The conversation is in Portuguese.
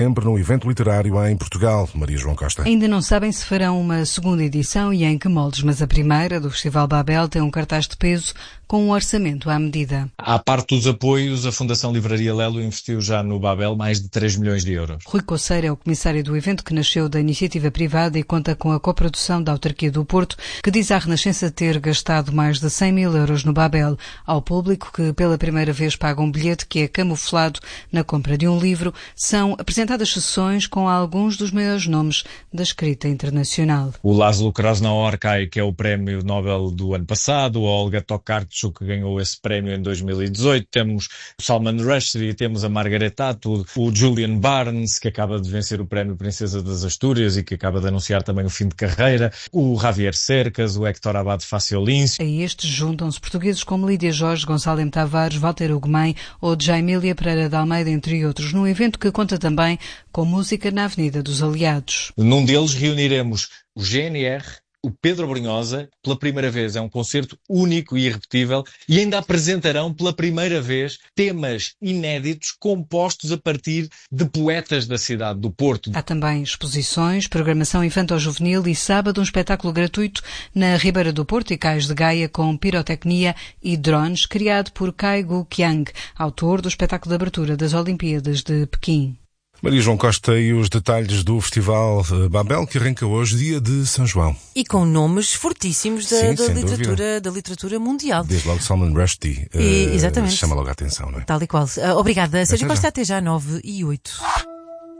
Sempre num evento literário em Portugal. Maria João Costa. Ainda não sabem se farão uma segunda edição e em que moldes, mas a primeira, do Festival Babel, tem um cartaz de peso com um orçamento à medida. À parte dos apoios, a Fundação Livraria Lelo investiu já no Babel mais de 3 milhões de euros. Rui Coceiro é o comissário do evento, que nasceu da iniciativa privada e conta com a coprodução da Autarquia do Porto, que diz à Renascença ter gastado mais de 100 mil euros no Babel. Ao público, que pela primeira vez paga um bilhete que é camuflado na compra de um livro, são apresentadas sessões com alguns dos maiores nomes da escrita internacional. O Laszlo Krasznahorkai, que é o prémio Nobel do ano passado, a Olga Tokarczuk, que ganhou esse prémio em 2018, temos o Salman Rushdie, temos a Margaret Atwood, o Julian Barnes, que acaba de vencer o prémio Princesa das Astúrias e que acaba de anunciar também o fim de carreira, o Javier Cercas, o Héctor Abad Faciolince. A estes juntam-se portugueses como Lídia Jorge, Gonçalo M. Tavares, Walter Ugumem ou Jaimília Pereira de Almeida, entre outros, num evento que conta também com música na Avenida dos Aliados. Num deles reuniremos o GNR, o Pedro Brunhosa, pela primeira vez. É um concerto único e irrepetível, e ainda apresentarão pela primeira vez temas inéditos compostos a partir de poetas da cidade do Porto. Há também exposições, programação infanto-juvenil e sábado um espetáculo gratuito na Ribeira do Porto e Cais de Gaia com pirotecnia e drones, criado por Kai Gu-Qiang, autor do espetáculo de abertura das Olimpíadas de Pequim. Maria João Costa e os detalhes do Festival Babel, que arranca hoje, dia de São João. E com nomes fortíssimos da literatura mundial. Desde logo Salman Rushdie. Exatamente. Chama logo a atenção, não é? Tal e qual. Obrigada. Sérgio Costa, até já 9:08.